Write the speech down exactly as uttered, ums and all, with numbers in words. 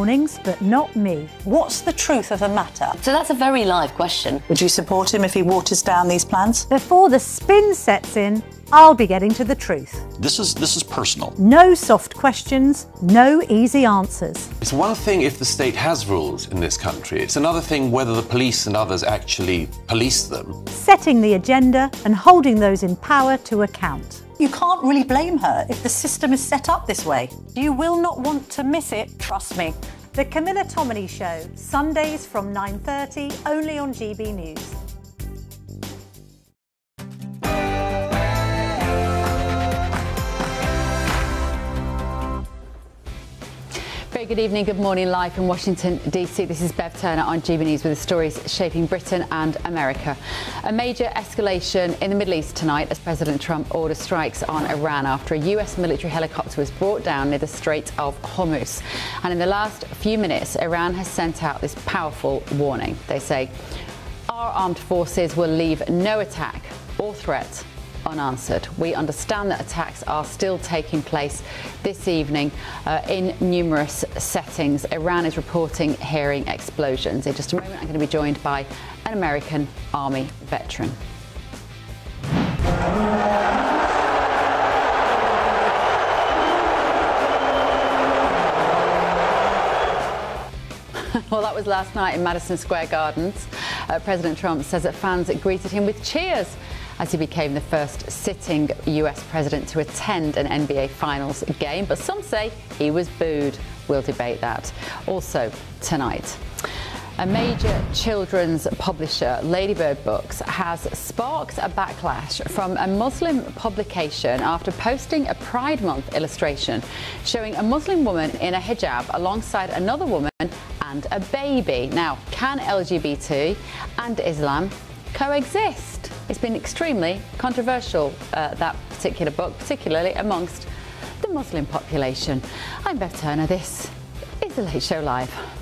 warnings, but not me. What's the truth of the matter? So that's a very live question. Would you support him if he waters down these plans? Before the spin sets in, I'll be getting to the truth. This is this is personal. No soft questions, no easy answers. It's one thing if the state has rules in this country. It's another thing whether the police and others actually police them. Setting the agenda and holding those in power to account. You can't really blame her if the system is set up this way. You will not want to miss it, trust me. The Camilla Tominey Show, Sundays from nine thirty, only on G B News. Very good evening, good morning, live from Washington, D C. This is Bev Turner on G B News with the stories shaping Britain and America. A major escalation in the Middle East tonight as President Trump orders strikes on Iran after a U S military helicopter was brought down near the Strait of Hormuz. And in the last few minutes, Iran has sent out this powerful warning. They say, our armed forces will leave no attack or threat unanswered. We understand that attacks are still taking place this evening uh, in numerous settings. Iran is reporting hearing explosions. In just a moment, I'm going to be joined by an American Army veteran. Well, that was last night in Madison Square Gardens. Uh, President Trump says that fans greeted him with cheers as he became the first sitting U S president to attend an N B A Finals game. But some say he was booed. We'll debate that. Also tonight, a major children's publisher, Ladybird Books, has sparked a backlash from a Muslim publication after posting a Pride Month illustration showing a Muslim woman in a hijab alongside another woman and a baby. Now, can L G B T and Islam coexist? It's been extremely controversial, uh, that particular book, particularly amongst the Muslim population. I'm Bev Turner. This is The Late Show Live.